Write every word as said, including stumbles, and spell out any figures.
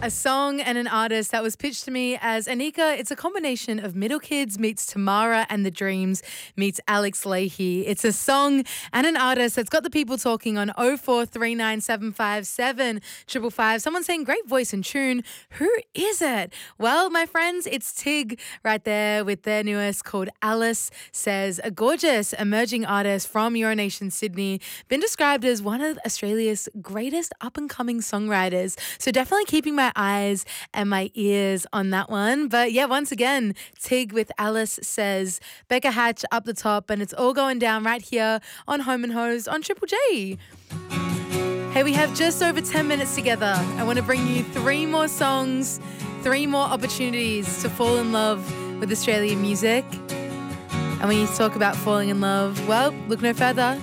A song and an artist that was pitched to me as Anika. It's a combination of Middle Kids meets Tamara and the Dreams meets Alex Leahy. It's a song and an artist that's got the people talking on oh four three nine seven five seven five five five. Someone saying great voice and tune. Who is it? Well, my friends, it's Tig right there with their newest called Alice Says. A gorgeous emerging artist from Euronation Sydney. Been described as one of Australia's greatest up-and-coming songwriters. So definitely keeping my eyes and my ears on that one. But yeah, once again, Tig with Alice Says. Becca Hatch up the top, and it's all going down right here on Home and Hose on Triple J. Hey, we have just over ten minutes together. I want to bring you three more songs, three more opportunities to fall in love with Australian music. And when you talk about falling in love, well, look no further.